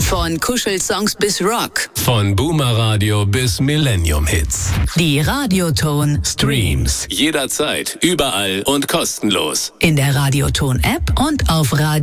Von Kuschelsongs bis Rock. Von Boomer Radio bis Millennium Hits. Die Radioton Streams. Jederzeit, überall und kostenlos. in der Radioton App und auf Radio